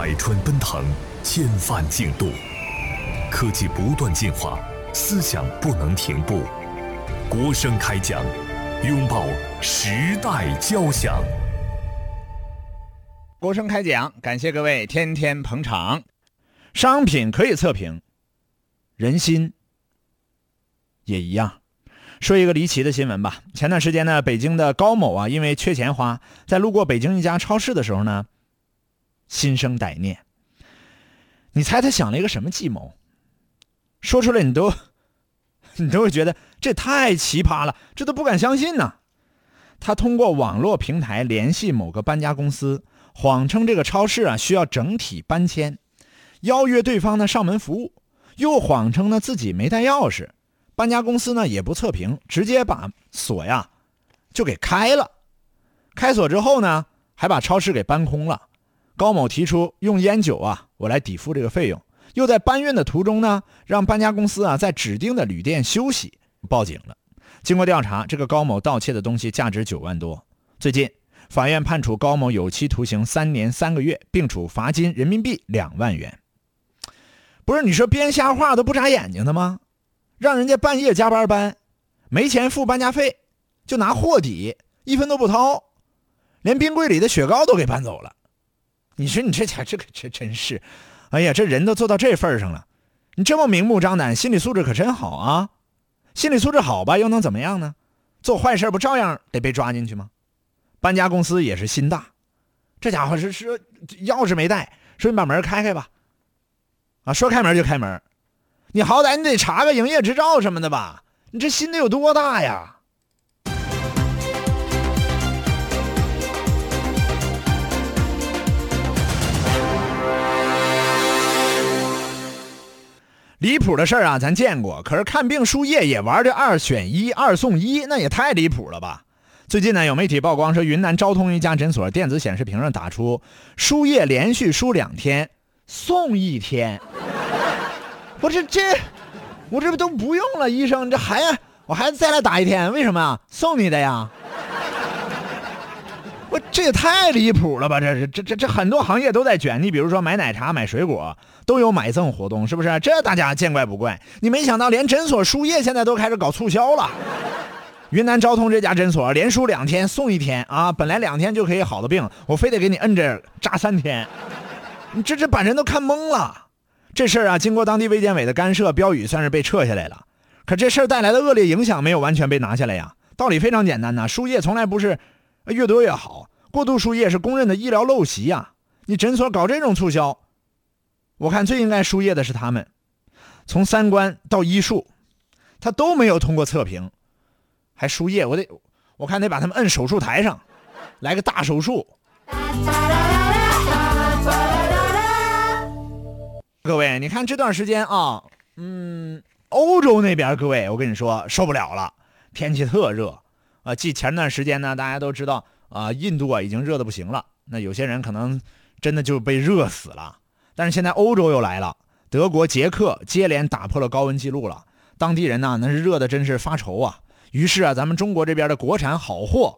百川奔腾，千帆竞渡，科技不断进化，思想不能停步。国声开讲，拥抱时代交响。 国声开讲，感谢各位天天捧场。商品可以测评，人心也一样。说一个离奇的新闻吧。前段时间呢，北京的高某啊，因为缺钱花，在路过北京一家超市的时候呢，心生歹念。你猜他想了一个什么计谋？说出来你都会觉得这太奇葩了，这都不敢相信呢。他通过网络平台联系某个搬家公司，谎称这个超市啊需要整体搬迁，邀约对方呢上门服务，又谎称呢自己没带钥匙。搬家公司呢也不测评，直接把锁呀就给开了。开锁之后呢，还把超市给搬空了。高某提出用烟酒啊，我来抵付这个费用。又在搬运的途中呢，让搬家公司啊在指定的旅店休息，报警了。经过调查，这个高某盗窃的东西价值9万多。最近，法院判处高某有期徒刑3年3个月，并处罚金人民币2万元。不是你说编瞎话都不眨眼睛的吗？让人家半夜加班搬，没钱付搬家费，就拿货抵，1分都不掏，连冰柜里的雪糕都给搬走了。你说你这真是，哎呀，这人都做到这份上了，你这么明目张胆，心理素质可真好啊！心理素质好吧，又能怎么样呢？做坏事不照样得被抓进去吗？搬家公司也是心大，这家伙是钥匙没带，说你把门开开吧，啊，说开门就开门。你好歹你得查个营业执照什么的吧，你这心得有多大呀？离谱的事儿啊咱见过，可是看病输液也玩这2选1、2送1，那也太离谱了吧。最近呢，有媒体曝光说，云南昭通一家诊所电子显示屏上打出输液连续输2天送1天。我这都不用了，医生，我还再来打1天，为什么呀？送你的呀。这也太离谱了吧！这很多行业都在卷，你比如说买奶茶、买水果都有买赠活动，是不是？这大家见怪不怪。你没想到连诊所输液现在都开始搞促销了。云南昭通这家诊所连输2天送1天啊！本来2天就可以好的病，我非得给你摁着扎3天，你这把人都看懵了。这事儿啊，经过当地卫健委的干涉，标语算是被撤下来了。可这事儿带来的恶劣影响没有完全被拿下来呀。道理非常简单呐，输液从来不是越多越好，过度输液是公认的医疗陋习呀。你诊所搞这种促销，我看最应该输液的是他们。从3观到医术，他都没有通过测评，还输液，我看得把他们摁手术台上，来个大手术。各位，你看这段时间啊，欧洲那边各位，我跟你说受不了了，天气特热啊。前段时间呢，大家都知道啊，印度啊已经热得不行了，那有些人可能真的就被热死了。但是现在欧洲又来了，德国、捷克接连打破了高温记录了，当地人呢那是热的真是发愁啊。于是啊，咱们中国这边的国产好货